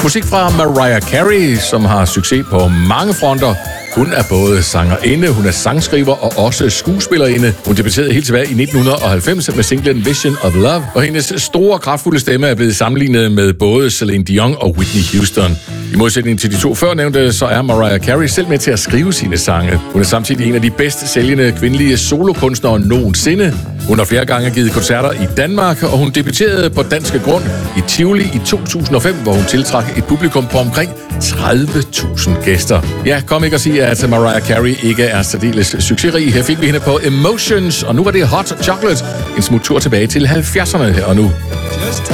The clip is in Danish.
Musik fra Mariah Carey, som har succes på mange fronter. Hun er både sangerinde, hun er sangskriver og også skuespillerinde. Hun debuterede helt tilbage i 1990 med singlen Vision of Love, og hendes store, kraftfulde stemme er blevet sammenlignet med både Celine Dion og Whitney Houston. I modsætning til de to førnævnte, så er Mariah Carey selv med til at skrive sine sange. Hun er samtidig en af de bedst sælgende kvindelige solokunstnere nogensinde. Hun har flere gange givet koncerter i Danmark, og hun debuterede på danske grund i Tivoli i 2005, hvor hun tiltrak et publikum på omkring 30.000 gæster. Ja, kom ikke at sige, at Mariah Carey ikke er særdeles succesrig. Her fik vi hende på Emotions, og nu var det Hot Chocolate. En smut tur tilbage til 70'erne her og nu.